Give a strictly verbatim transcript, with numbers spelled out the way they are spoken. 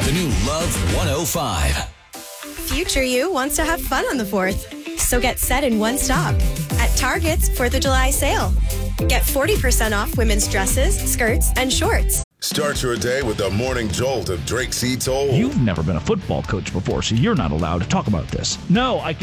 The new Love one oh five. Future you wants to have fun on the fourth. So get set in one stop at Target's fourth of July sale. Get forty percent off women's dresses, skirts, and shorts. Start your day with the morning jolt of Drake C. Toll. You've never been a football coach before, so you're not allowed to talk about this. No, I